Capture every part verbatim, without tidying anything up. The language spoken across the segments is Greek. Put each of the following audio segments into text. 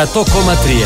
εκατό κόμμα τρία.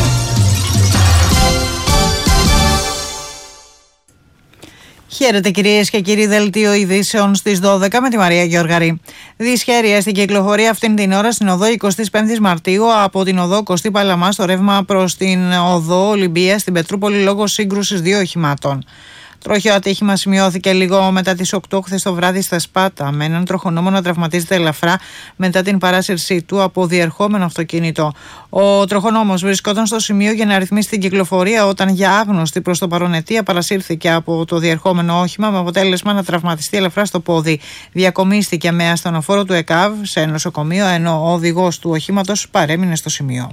Χαίρετε κυρίες και κύριοι, δελτίο ειδήσεων στις δώδεκα με τη Μαρία Γεωργαρή. Δυσχέρεια στην κυκλοφορία αυτήν την ώρα στην οδό εικοστή πέμπτη Μαρτίου από την οδό Κωστή Παλαμά στο ρεύμα προς την οδό Ολυμπία στην Πετρούπολη λόγω σύγκρουσης δύο οχημάτων. Τροχαίο ατύχημα σημειώθηκε λίγο μετά τις οκτώ χθες το βράδυ στα Σπάτα, με έναν τροχονόμο να τραυματίζεται ελαφρά μετά την παράσυρσή του από διερχόμενο αυτοκίνητο. Ο τροχονόμος βρισκόταν στο σημείο για να ρυθμίσει την κυκλοφορία όταν για άγνωστη προς το παρόν αιτία παρασύρθηκε από το διερχόμενο όχημα με αποτέλεσμα να τραυματιστεί ελαφρά στο πόδι. Διακομίστηκε με ασθενοφόρο του ΕΚΑΒ σε νοσοκομείο, ενώ ο οδηγός του οχήματος παρέμεινε στο σημείο.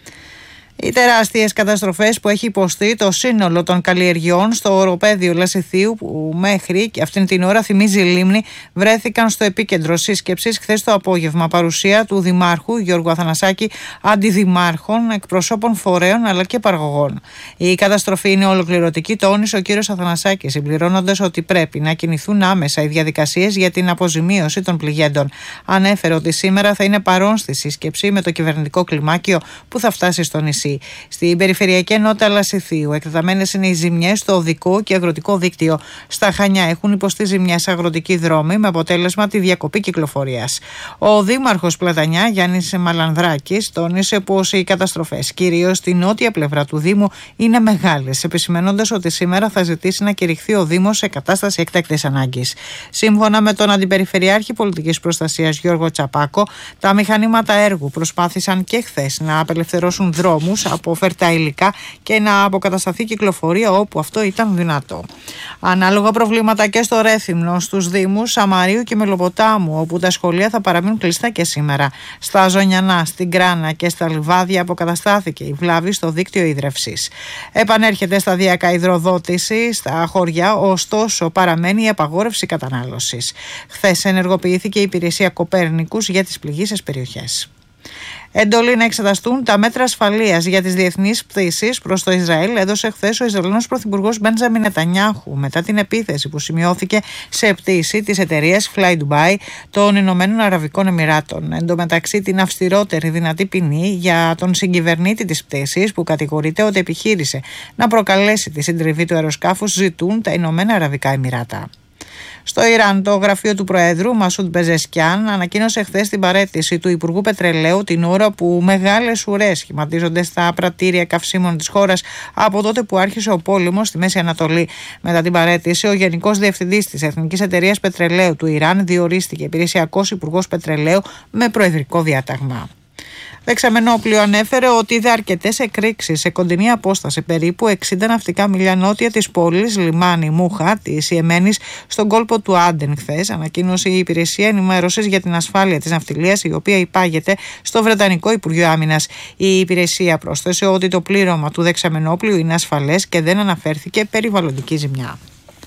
Οι τεράστιες καταστροφές που έχει υποστεί το σύνολο των καλλιεργειών στο οροπέδιο Λασιθίου, που μέχρι και αυτήν την ώρα θυμίζει λίμνη, βρέθηκαν στο επίκεντρο σύσκεψης χθες το απόγευμα. Παρουσία του Δημάρχου Γιώργου Αθανασάκη, αντιδημάρχων, εκπροσώπων φορέων αλλά και παραγωγών. Η καταστροφή είναι ολοκληρωτική, τόνισε ο κύριος Αθανασάκης, συμπληρώνοντας ότι πρέπει να κινηθούν άμεσα οι διαδικασίες για την αποζημίωση των πληγέντων. Ανέφερε ότι σήμερα θα είναι παρόν στη σύσκεψη με το κυβερνητικό κλιμάκιο που θα φτάσει στο νησί. Στην περιφερειακή ενότητα Λασιθίου, εκτεταμένες είναι οι ζημιές στο οδικό και αγροτικό δίκτυο. Στα Χανιά έχουν υποστεί ζημιές αγροτικοί δρόμοι με αποτέλεσμα τη διακοπή κυκλοφορίας. Ο Δήμαρχος Πλατανιά, Γιάννης Μαλανδράκης, τόνισε πως οι καταστροφές, κυρίως στη νότια πλευρά του Δήμου, είναι μεγάλες, επισημαίνοντας ότι σήμερα θα ζητήσει να κηρυχθεί ο Δήμος σε κατάσταση έκτακτης ανάγκης. Σύμφωνα με τον Αντιπεριφερειάρχη Πολιτικής Προστασίας Γιώργο Τσαπάκο, τα μηχανήματα έργου προσπάθησαν και χθες να απελευθερώσουν δρόμους από φερτά υλικά και να αποκατασταθεί κυκλοφορία όπου αυτό ήταν δυνατό. Ανάλογα προβλήματα και στο Ρέθυμνο, στους Δήμους Σαμαρίου και Μελοποτάμου, όπου τα σχολεία θα παραμείνουν κλειστά και σήμερα. Στα Ζωνιανά, στην Κράνα και στα Λιβάδια αποκαταστάθηκε η βλάβη στο δίκτυο ίδρευσης. Επανέρχεται σταδιακά υδροδότηση στα χωριά, ωστόσο παραμένει η απαγόρευση κατανάλωσης. Χθες ενεργοποιήθηκε η υπηρεσία Κοπέρνικους για τις πληγείσες περιοχές. Εντολή να εξεταστούν τα μέτρα ασφαλείας για τις διεθνείς πτήσεις προς το Ισραήλ έδωσε χθες ο Ισραηλινός Πρωθυπουργός Μπέντζαμιν Νετανιάχου μετά την επίθεση που σημειώθηκε σε πτήση της εταιρείας Fly Dubai των Ηνωμένων Αραβικών Εμιράτων. Εν τω μεταξύ, την αυστηρότερη δυνατή ποινή για τον συγκυβερνήτη της πτήσης, που κατηγορείται ότι επιχείρησε να προκαλέσει τη συντριβή του αεροσκάφους, ζητούν τα Ηνωμένα Αραβικά Εμιράτα. Στο Ιράν, το γραφείο του Προέδρου Μασούντ Πεζεσκιάν ανακοίνωσε χθες την παραίτηση του Υπουργού Πετρελαίου την ώρα που μεγάλες ουρές σχηματίζονται στα πρατήρια καυσίμων της χώρας από τότε που άρχισε ο πόλεμος στη Μέση Ανατολή. Μετά την παραίτηση, ο Γενικός Διευθυντής της Εθνικής Εταιρείας Πετρελαίου του Ιράν διορίστηκε υπηρεσιακός Υπουργός Πετρελαίου με προεδρικό διάταγμα. Δεξαμενόπλιο ανέφερε ότι είδε αρκετές εκρήξεις σε κοντινή απόσταση, περίπου εξήντα ναυτικά μιλιά νότια της πόλης λιμάνι Μούχα της Ιεμένης, στον κόλπο του Άντεν. Χθες ανακοίνωσε η Υπηρεσία Ενημέρωσης για την Ασφάλεια της Ναυτιλίας, η οποία υπάγεται στο Βρετανικό Υπουργείο Άμυνας. Η υπηρεσία πρόσθεσε ότι το πλήρωμα του δεξαμενόπλιου είναι ασφαλές και δεν αναφέρθηκε περιβαλλοντική ζημιά.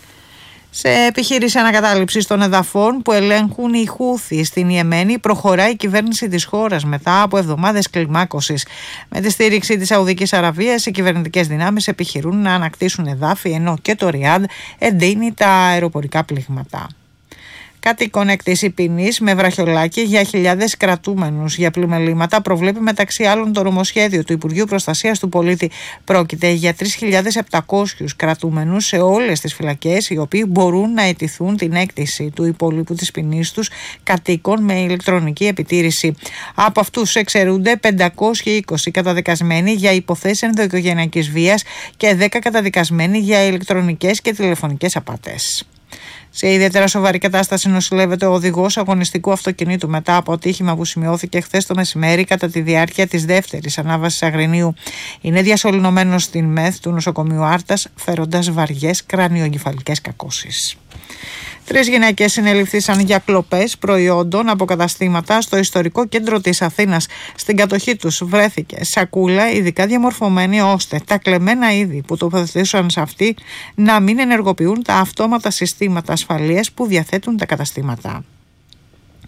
Σε επιχείρηση ανακατάληψης των εδαφών που ελέγχουν οι Χούθοι στην Ιεμένη, προχωράει η κυβέρνηση της χώρας μετά από εβδομάδες κλιμάκωσης. Με τη στήριξη της Σαουδικής Αραβίας, οι κυβερνητικές δυνάμεις επιχειρούν να ανακτήσουν εδάφη, ενώ και το Ριάντ εντείνει τα αεροπορικά πλήγματα. Κατοίκον έκτηση ποινής με βραχιολάκι για χιλιάδες κρατούμενους για πλημελήματα προβλέπει μεταξύ άλλων το νομοσχέδιο του Υπουργείου Προστασίας του Πολίτη. Πρόκειται για τρεις χιλιάδες επτακόσιους κρατούμενους σε όλες τις φυλακές, οι οποίοι μπορούν να αιτηθούν την έκτηση του υπολείπου της ποινής τους κατοίκων με ηλεκτρονική επιτήρηση. Από αυτούς εξαιρούνται πεντακόσιοι είκοσι καταδικασμένοι για υποθέσεις ενδοοικογενειακής βίας και δέκα καταδικασμένοι για ηλεκτρονικές και τηλεφωνικές απάτες. Σε ιδιαίτερα σοβαρή κατάσταση νοσηλεύεται ο οδηγός αγωνιστικού αυτοκινήτου μετά από ατύχημα που σημειώθηκε χθες το μεσημέρι κατά τη διάρκεια της δεύτερης ανάβασης Αγρινίου. Είναι διασωληνωμένος στην ΜΕΘ του νοσοκομείου Άρτας, φέροντας βαριές κρανιοεγκεφαλικές κακώσεις. Τρεις γυναίκες συνελήφθησαν για κλοπές προϊόντων από καταστήματα στο ιστορικό κέντρο της Αθήνας. Στην κατοχή τους βρέθηκε σακούλα ειδικά διαμορφωμένη ώστε τα κλεμμένα είδη που τοποθετήσαν σε αυτή να μην ενεργοποιούν τα αυτόματα συστήματα ασφαλείας που διαθέτουν τα καταστήματα.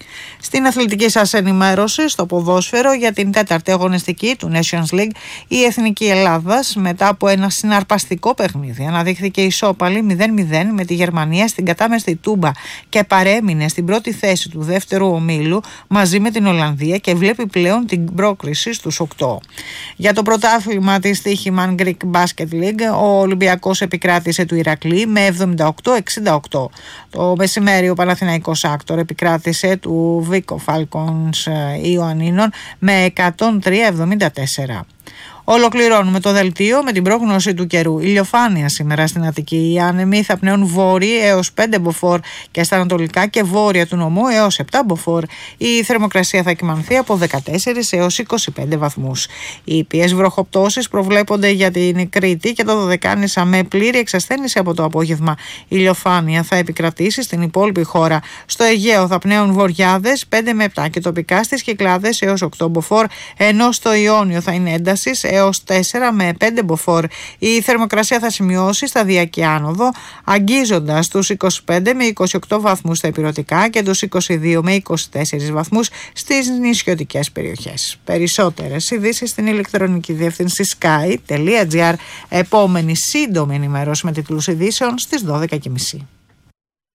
Στην αθλητική σας ενημέρωση, στο ποδόσφαιρο για την τέταρτη αγωνιστική του Nations League, η Εθνική Ελλάδας μετά από ένα συναρπαστικό παιχνίδι αναδείχθηκε ισόπαλη μηδέν μηδέν με τη Γερμανία στην κατάμεστη Τούμπα και παρέμεινε στην πρώτη θέση του δεύτερου ομίλου μαζί με την Ολλανδία και βλέπει πλέον την πρόκριση στους οκτώ. Για το πρωτάθλημα της Στοίχημαν Greek Basket League, ο Ολυμπιακός επικράτησε του Ηρακλή με εβδομήντα οκτώ εξήντα οκτώ. Το μεσημέρι ο Παναθηναϊκός Άκτορ επικράτησε του Βίκο Φάλκονς Ιωαννίνων με εκατόν τρία εβδομήντα τέσσερα. Ολοκληρώνουμε το δελτίο με την πρόγνωση του καιρού. Ηλιοφάνεια σήμερα στην Αττική. Οι άνεμοι θα πνέουν βόρειοι έως πέντε μποφόρ και στα ανατολικά και βόρεια του νομού έως επτά μποφόρ. Η θερμοκρασία θα κυμανθεί από δεκατέσσερις έως είκοσι πέντε βαθμούς. Οι ήπιες βροχοπτώσεις προβλέπονται για την Κρήτη και το Δωδεκάνησα με πλήρη εξασθένηση από το απόγευμα. Η ηλιοφάνεια θα επικρατήσει στην υπόλοιπη χώρα. Στο Αιγαίο θα πνέουν βοριάδες πέντε με επτά και τοπικά στις Κυκλάδες έως οκτώ μποφόρ, ενώ στο Ιόνιο θα είναι έντασης έως τέσσερα με πέντε μποφόρ. Η θερμοκρασία θα σημειώσει σταδιακή άνοδο, αγγίζοντας τους είκοσι πέντε με είκοσι οκτώ βαθμούς στα ηπειρωτικά και τους είκοσι δύο με είκοσι τέσσερις βαθμούς στις νησιωτικές περιοχές. Περισσότερες ειδήσεις στην ηλεκτρονική διεύθυνση sky τελεία gr. Επόμενη σύντομη ενημέρωση με τίτλους ειδήσεων στις δώδεκα και μισή.